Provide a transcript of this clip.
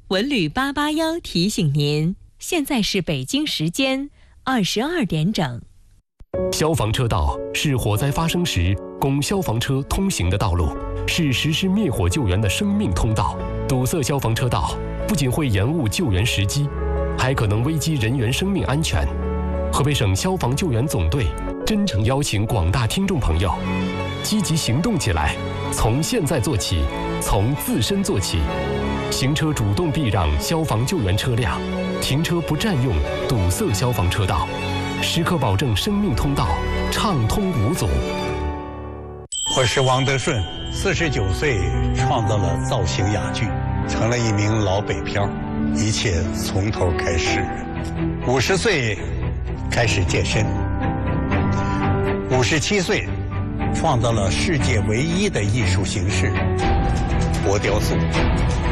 文旅881提醒您，现在是北京时间22点整。 消防车道是火灾发生时供消防车通行的道路，是实施灭火救援的生命通道。堵塞消防车道不仅会延误救援时机，还可能危及人员生命安全。河北省消防救援总队真诚邀请广大听众朋友积极行动起来，从现在做起，从自身做起。行车主动避让消防救援车辆，停车不占用堵塞消防车道，时刻保证生命通道畅通无阻。 我是王德顺，49岁创造了造型哑剧，成了一名老北漂，一切从头开始。50岁开始健身，57岁创造了世界唯一的艺术形式——活雕塑。